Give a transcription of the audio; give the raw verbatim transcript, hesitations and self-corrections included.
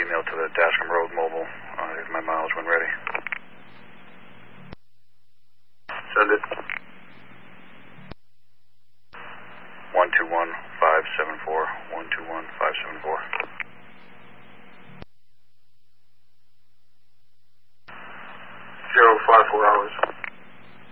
email to the Dashcom Road Mobile. Uh, here's my miles when ready. Send it. one two one, five seven four, one two one, five seven four. Zero five four hours.